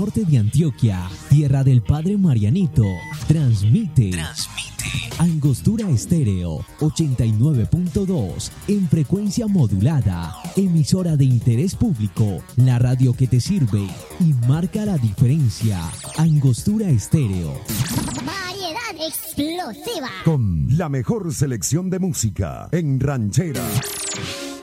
norte de Antioquia, tierra del Padre Marianito, transmite Angostura Estéreo 89.2 en frecuencia modulada, emisora de interés público, la radio que te sirve y marca la diferencia. Angostura Estéreo. Variedad explosiva. Con la mejor selección de música en ranchera,